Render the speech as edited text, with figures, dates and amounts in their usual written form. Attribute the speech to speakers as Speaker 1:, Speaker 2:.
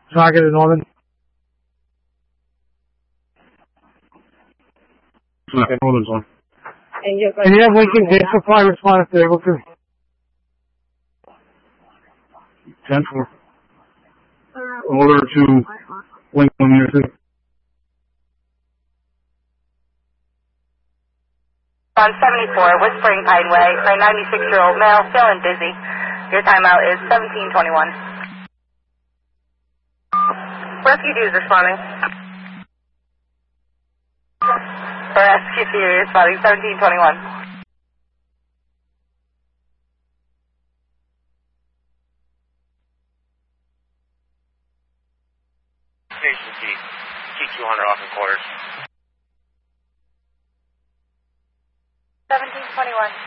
Speaker 1: Target in Northern.
Speaker 2: Okay, Northern's on.
Speaker 1: And you have Lincoln Day Supply respond if they're able to.
Speaker 2: 10-4. Order to Lincoln, New City.
Speaker 3: On 74, Whispering Pine Way, for a 96-year-old male, feeling dizzy. Your timeout is 17:21. Rescue 2 is responding. Rescue 2 is responding, 17:21.
Speaker 4: Station T, T200 off in quarters.
Speaker 3: 17:21.